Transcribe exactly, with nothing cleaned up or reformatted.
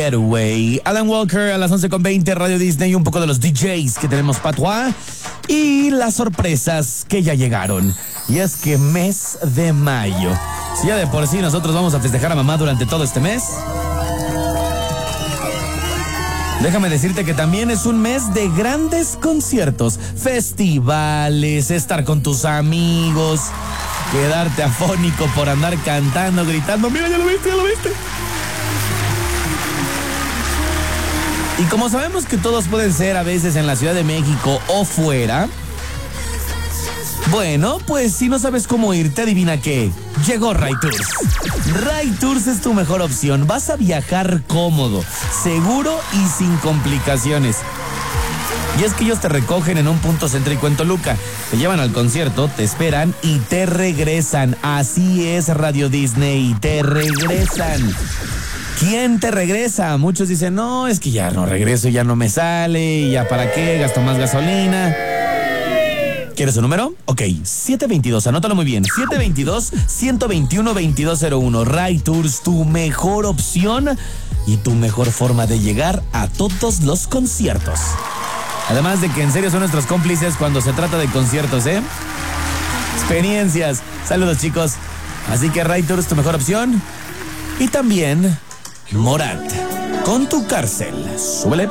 Getaway. Alan Walker a las once con veinte, Radio Disney, un poco de los D Js que tenemos patois y las sorpresas que ya llegaron. Y es que mes de mayo. Si ya de por sí nosotros vamos a festejar a mamá durante todo este mes, déjame decirte que también es un mes de grandes conciertos, festivales, estar con tus amigos, quedarte afónico por andar cantando, gritando, mira, ya lo viste, ya lo viste. Y como sabemos que todos pueden ser a veces en la Ciudad de México o fuera, bueno, pues si no sabes cómo irte, adivina qué. Llegó Ray Tours. Ray Tours es tu mejor opción. Vas a viajar cómodo, seguro y sin complicaciones. Y es que ellos te recogen en un punto céntrico en Toluca, te llevan al concierto, te esperan y te regresan. Así es, Radio Disney, te regresan. ¿Quién te regresa? Muchos dicen, no, es que ya no regreso, ya no me sale, ya para qué, gasto más gasolina. ¿Quieres su número? Ok, siete veintidós, anótalo muy bien, siete veintidós, ciento veintiuno, veintidós cero uno. Ray Tours, tu mejor opción y tu mejor forma de llegar a todos los conciertos. Además de que en serio son nuestros cómplices cuando se trata de conciertos, ¿eh? Experiencias. Saludos, chicos. Así que Ray Tours, tu mejor opción. Y también Morat, con Tu Cárcel. Súbele.